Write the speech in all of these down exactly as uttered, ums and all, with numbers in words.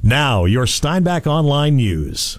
Now, your Steinbach Online News.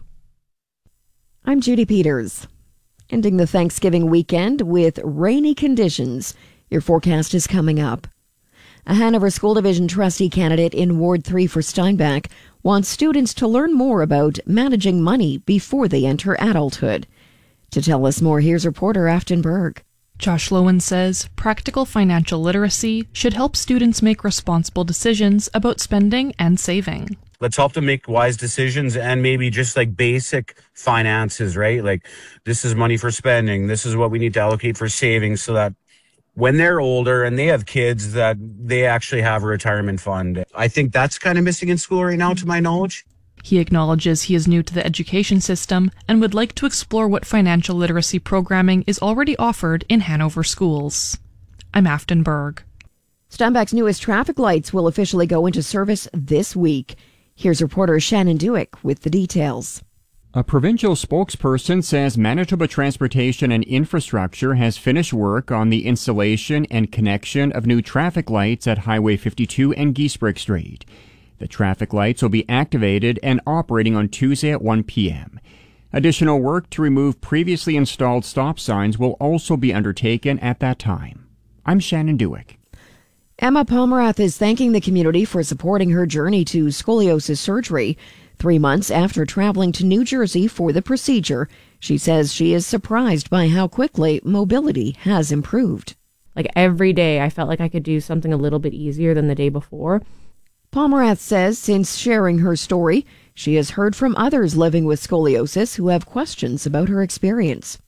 I'm Judy Peters. Ending the Thanksgiving weekend with rainy conditions. Your forecast is coming up. A Hanover School Division trustee candidate in Ward three for Steinbach wants students to learn more about managing money before they enter adulthood. To tell us more, here's reporter Afton Berg. Josh Lowen says practical financial literacy should help students make responsible decisions about spending and saving. Let's help them make wise decisions and maybe just like basic finances, right? Like this is money for spending. This is what we need to allocate for savings so that when they're older and they have kids that they actually have a retirement fund. I think that's kind of missing in school right now, to my knowledge. He acknowledges he is new to the education system and would like to explore what financial literacy programming is already offered in Hanover schools. I'm Afton Berg. Steinbach's newest traffic lights will officially go into service this week. Here's reporter Shannon Dewick with the details. A provincial spokesperson says Manitoba Transportation and Infrastructure has finished work on the installation and connection of new traffic lights at Highway fifty-two and Giesbrecht Street. The traffic lights will be activated and operating on Tuesday at one p.m. Additional work to remove previously installed stop signs will also be undertaken at that time. I'm Shannon Dewick. Emma Pomerantz is thanking the community for supporting her journey to scoliosis surgery. Three months after traveling to New Jersey for the procedure, she says she is surprised by how quickly mobility has improved. Like every day, I felt like I could do something a little bit easier than the day before. Pomerantz says since sharing her story, she has heard from others living with scoliosis who have questions about her experience.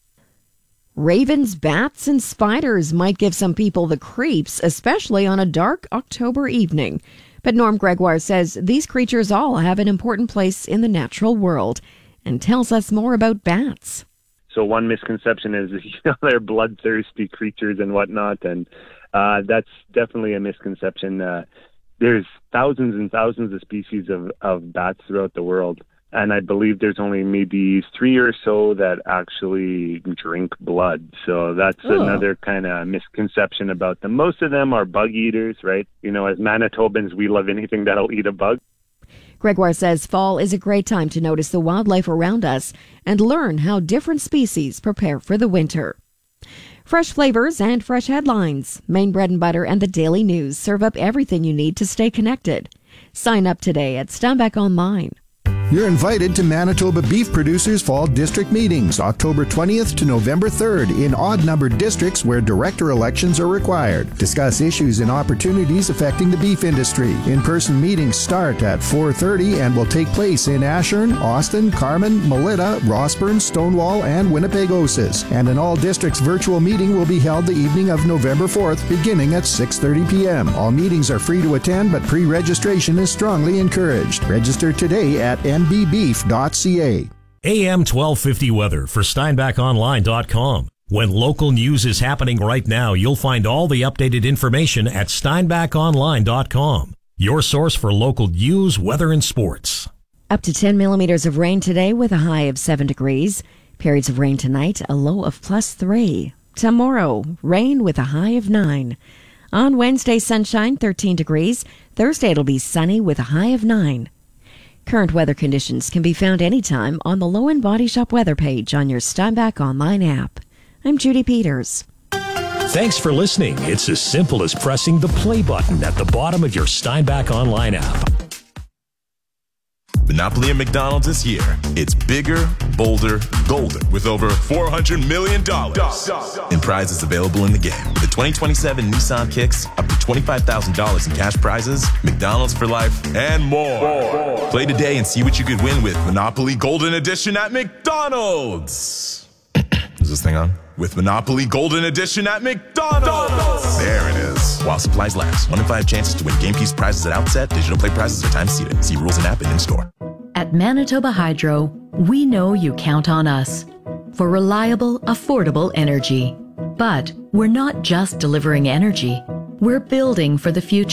Ravens, bats, and spiders might give some people the creeps, especially on a dark October evening. But Norm Gregoire says these creatures all have an important place in the natural world and tells us more about bats. So one misconception is, you know, they're bloodthirsty creatures and whatnot, and uh, that's definitely a misconception. Uh, there's thousands and thousands of species of, of bats throughout the world. And I believe there's only maybe three or so that actually drink blood. So that's oh. another kind of misconception about them. Most of them are bug eaters, right? You know, as Manitobans, we love anything that'll eat a bug. Gregoire says fall is a great time to notice the wildlife around us and learn how different species prepare for the winter. Fresh flavors and fresh headlines. Maine Bread and Butter and the Daily News serve up everything you need to stay connected. Sign up today at Steinbach Online. You're invited to Manitoba Beef Producers Fall District Meetings, October twentieth to November third, in odd-numbered districts where director elections are required. Discuss issues and opportunities affecting the beef industry. In-person meetings start at four thirty and will take place in Ashern, Austin, Carman, Melita, Rossburn, Stonewall, and Winnipegosis. And an all-districts virtual meeting will be held the evening of November fourth, beginning at six thirty p.m. All meetings are free to attend, but pre-registration is strongly encouraged. Register today at n b beef dot c a. A M twelve fifty weather for Steinbach Online dot com. When local news is happening right now, you'll find all the updated information at Steinbach Online dot com. Your source for local news, weather, and sports. Up to ten millimeters of rain today with a high of seven degrees. Periods of rain tonight, a low of plus three. Tomorrow, rain with a high of nine. On Wednesday, sunshine, thirteen degrees. Thursday, it'll be sunny with a high of nine. Current weather conditions can be found anytime on the Lowen Body Shop weather page on your Steinbach Online app. I'm Judy Peters. Thanks for listening. It's as simple as pressing the play button at the bottom of your Steinbach Online app. Monopoly at McDonald's this year. It's bigger, bolder, golden with over four hundred million dollars in prizes available in the game. The twenty twenty-seven Nissan Kicks, up to twenty-five thousand dollars in cash prizes, McDonald's for life, and more. more. Play today and see what you could win with Monopoly Golden Edition at McDonald's. Is this thing on? With Monopoly Golden Edition at McDonald's. There it is. While supplies last. One in five chances to win game piece prizes at outset. Digital play prizes are time seated. See rules and app and in-store. At Manitoba Hydro, we know you count on us for reliable, affordable energy. But we're not just delivering energy. We're building for the future.